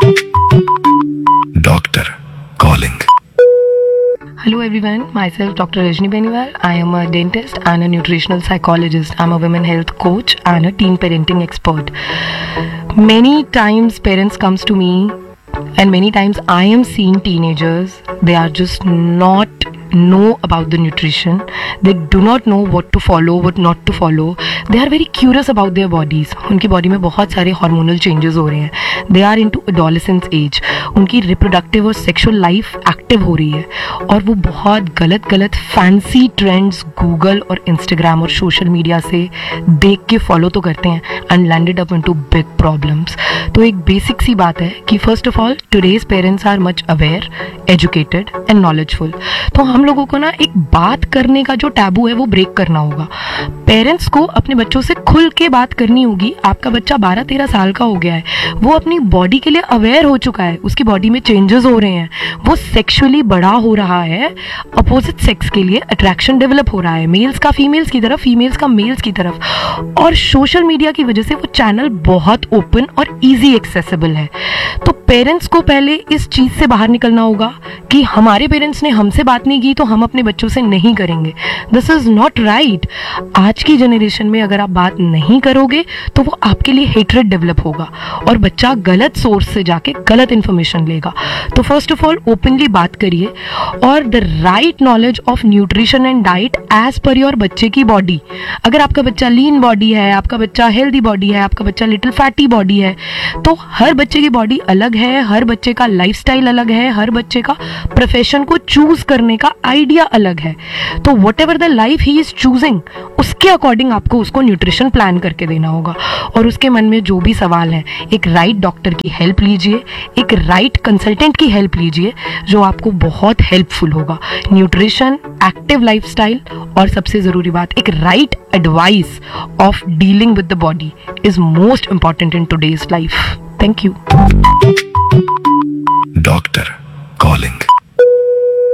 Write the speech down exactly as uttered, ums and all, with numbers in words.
Doctor calling. Hello everyone, myself Doctor Rajni Beniwal. I am a dentist and a nutritional psychologist. I'm a women health coach and a teen parenting expert. Many times parents comes to me and many times I am seeing teenagers, they are just not know about the nutrition. They do not know what to follow, what not to follow. They are very curious about their bodies. उनकी body में बहुत सारे hormonal changes हो रहे हैं. They are into adolescence age. उनकी reproductive और sexual life active हो रही है और वो बहुत गलत गलत फैंसी ट्रेंड्स गूगल और इंस्टाग्राम और सोशल मीडिया से देख के फॉलो तो करते हैं and landed up into big problems. तो एक बेसिक सी बात है कि first of all today's parents are much aware, educated and knowledgeful. तो हम लोगों को ना एक बात करने का जो टैबू है वो ब्रेक करना होगा. पेरेंट्स को अपने बच्चों से खुल के बात करनी होगी. आपका बच्चा बारह तेरह साल का हो गया है, वो अपनी बॉडी के लिए अवेयर हो चुका है, उसकी बॉडी में चेंजेस हो रहे हैं, वो सेक्सुअली बड़ा हो रहा है, अपोजिट सेक्स के लिए अट्रैक्शन डेवलप हो रहा है, मेल्स का फीमेल्स की तरफ, फीमेल्स का मेल्स की तरफ. और सोशल मीडिया की वजह से वो चैनल बहुत ओपन और इजी एक्सेसिबल है. तो पेरेंट्स को पहले इस चीज से बाहर निकलना होगा कि हमारे पेरेंट्स ने हमसे बात नहीं की तो हम अपने बच्चों से नहीं करेंगे. This is not right. आज की जनरेशन में अगर आप बात नहीं करोगे तो वो आपके लिए हेट्रेड डेवलप होगा और बच्चा गलत सोर्स से जाके गलत इंफॉर्मेशन लेगा. तो फर्स्ट ऑफ ऑल ओपनली बात करिए और the right knowledge of nutrition and diet as per your बच्चे की बॉडी. अगर आपका बच्चा लीन बॉडी है, आपका बच्चा हेल्दी बॉडी है, आपका बच्चा लिटिल फैटी बॉडी है, तो हर बच्चे की बॉडी अलग है, हर बच्चे का लाइफस्टाइल अलग है, हर बच्चे का प्रोफेशन को चूज करने का आइडिया अलग है. तो what ever the life he is choosing उसके अकॉर्डिंग आपको उसको न्यूट्रिशन प्लान करके देना होगा. और उसके मन में जो भी सवाल है, एक राइट डॉक्टर की हेल्प लीजिए, एक राइट कंसल्टेंट की हेल्प लीजिए जो आपको बहुत हेल्पफुल होगा. न्यूट्रिशन, एक्टिव लाइफस्टाइल और सबसे जरूरी बात एक right advice of dealing with the body is most important in today's life. Thank you. Doctor calling.